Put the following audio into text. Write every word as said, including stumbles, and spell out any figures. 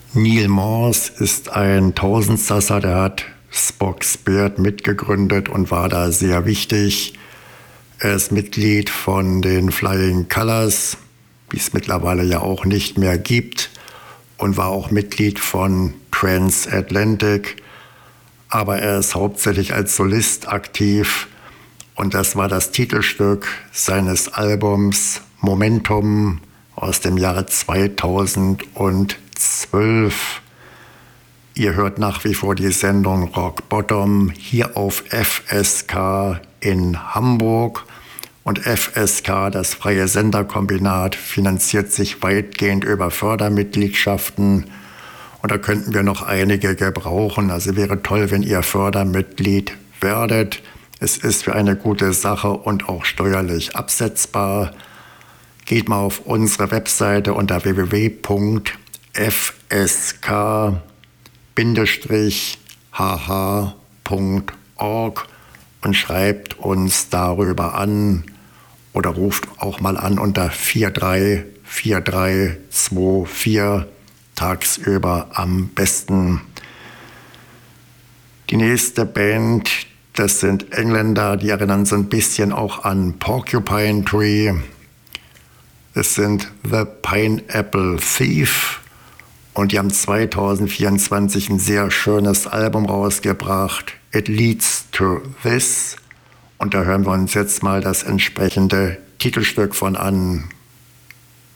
Neil Morse ist ein Tausendsasser, der hat Spock's Beard mitgegründet und war da sehr wichtig. Er ist Mitglied von den Flying Colours, die es mittlerweile ja auch nicht mehr gibt, und war auch Mitglied von Transatlantic. Aber er ist hauptsächlich als Solist aktiv und das war das Titelstück seines Albums Momentum aus dem Jahre zweitausendzwölf. Ihr hört nach wie vor die Sendung Rock Bottom hier auf F S K in Hamburg. Und F S K, das Freie Senderkombinat, finanziert sich weitgehend über Fördermitgliedschaften. Und da könnten wir noch einige gebrauchen. Also wäre toll, wenn ihr Fördermitglied werdet. Es ist für eine gute Sache und auch steuerlich absetzbar. Geht mal auf unsere Webseite unter w w w punkt f s k bindestrich h h punkt org und schreibt uns darüber an oder ruft auch mal an unter vier drei vier drei zwei vier, tagsüber am besten. Die nächste Band, das sind Engländer, die erinnern so ein bisschen auch an Porcupine Tree. Es sind The Pineapple Thief und die haben zwanzig vierundzwanzig ein sehr schönes Album rausgebracht, It Leads to This. Und da hören wir uns jetzt mal das entsprechende Titelstück von an.